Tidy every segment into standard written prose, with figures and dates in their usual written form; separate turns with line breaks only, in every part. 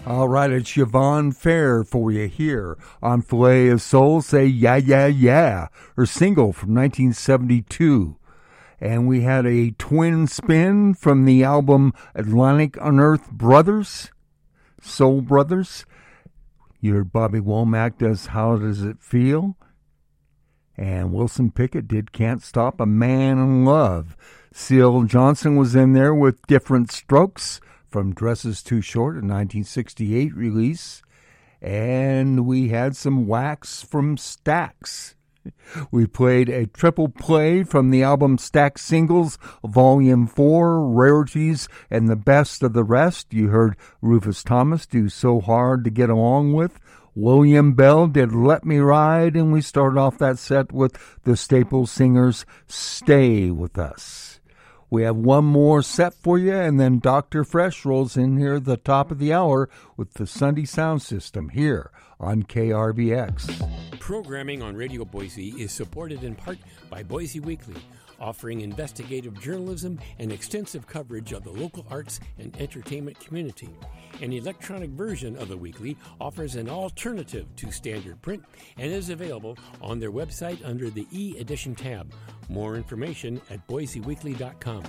All right, it's Yvonne Fair for you here on Filet of Soul. Say Yeah, Yeah, Yeah, her single from 1972. And we had a twin spin from the album Atlantic Unearthed Brothers, Soul Brothers. You heard Bobby Womack does How Does It Feel? And Wilson Pickett did Can't Stop a Man in Love. Seal Johnson was in there with Different Strokes from Dresses Too Short, a 1968 release. And we had some wax from Stax. We played a triple play from the album Stax Singles, Volume 4, Rarities, and the Best of the Rest. You heard Rufus Thomas do So Hard to Get Along With. William Bell did Let Me Ride, and we started off that set with the Staples Singers' Stay With Us. We have one more set for you, and then Dr. Fresh rolls in here at the top of the hour with the Sunday Sound System here on KRBX.
Programming on Radio Boise is supported in part by Boise Weekly, offering investigative journalism and extensive coverage of the local arts and entertainment community. An electronic version of the weekly offers an alternative to standard print and is available on their website under the e-edition tab. More information at boiseweekly.com.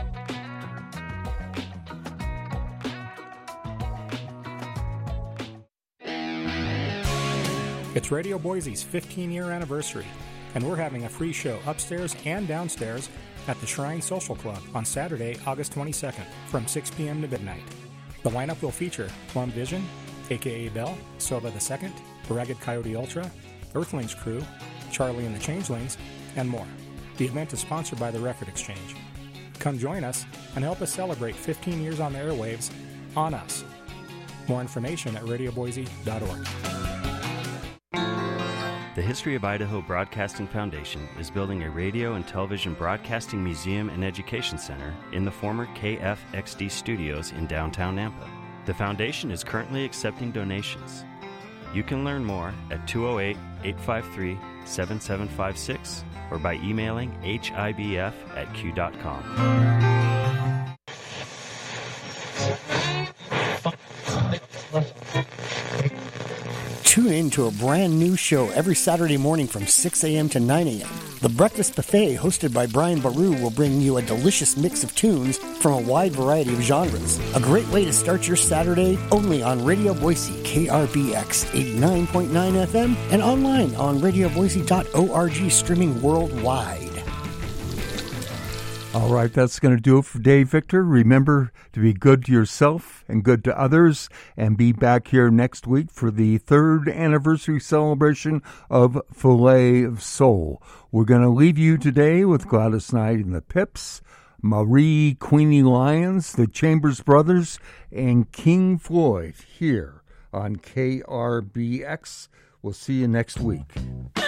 It's Radio Boise's 15-year anniversary, and we're having a free show upstairs and downstairs at the Shrine Social Club on Saturday, August 22nd from 6 p.m. to midnight. The lineup will feature Plum Vision, a.k.a. Bell, Silva II, Ragged Coyote Ultra, Earthlings Crew, Charlie and the Changelings, and more. The event is sponsored by the Record Exchange. Come join us and help us celebrate 15 years on the airwaves on us. More information at radioboise.org.
The History of Idaho Broadcasting Foundation is building a radio and television broadcasting museum and education center in the former KFXD studios in downtown Nampa. The foundation is currently accepting donations. You can learn more at 208-853-7756 or by emailing hibf@q.com.
Tune in to a brand new show every Saturday morning from 6 a.m. to 9 a.m. The Breakfast Buffet, hosted by Brian Baru, will bring you a delicious mix of tunes from a wide variety of genres. A great way to start your Saturday, only on Radio Boise, KRBX 89.9 FM, and online on radioboise.org, streaming worldwide.
All right, that's going to do it for Dave Victor. Remember to be good to yourself and good to others, and be back here next week for the 3rd anniversary celebration of Filet of Soul. We're going to leave you today with Gladys Knight and the Pips, Marie Queenie Lyons, the Chambers Brothers, and King Floyd here on KRBX. We'll see you next week.